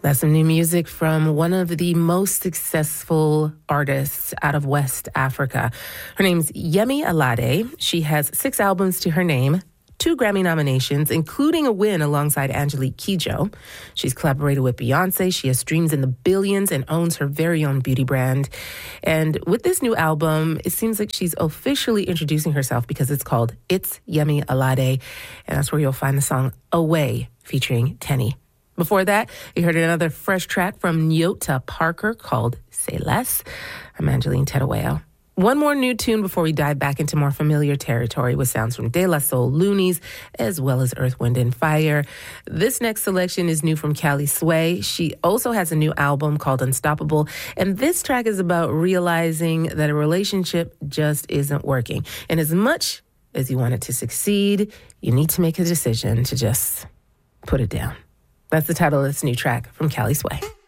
That's some new music from one of the most successful artists out of West Africa. Her name's Yemi Alade. She has 6 albums to her name, 2 Grammy nominations, including a win alongside Angelique Kidjo. She's collaborated with Beyonce. She has streams in the billions and owns her very own beauty brand. And with this new album, it seems like she's officially introducing herself because it's called It's Yemi Alade. And that's where you'll find the song Away featuring Tenny. Before that, you heard another fresh track from Nyota Parker called Say Less. I'm Angeline Tedaweo. One more new tune before we dive back into more familiar territory with sounds from De La Soul, Loonies, as well as Earth, Wind, and Fire. This next selection is new from Callie Sway. She also has a new album called Unstoppable, and this track is about realizing that a relationship just isn't working. And as much as you want it to succeed, you need to make a decision to just put it down. That's the title of this new track from Callie Sway.